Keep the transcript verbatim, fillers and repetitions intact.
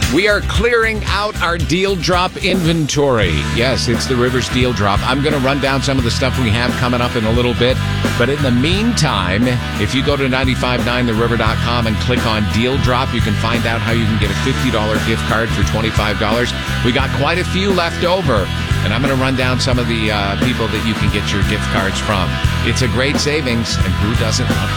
We are clearing out our deal drop inventory. Yes, it's the Rivers Deal Drop. I'm going to run down some of the stuff we have coming up in a little bit. But in the meantime, if you go to nine five nine the river dot com and click on Deal Drop, you can find out how you can get a fifty dollars gift card for twenty-five dollars. We got quite a few left over. And I'm going to run down some of the uh, people that you can get your gift cards from. It's a great savings, and who doesn't love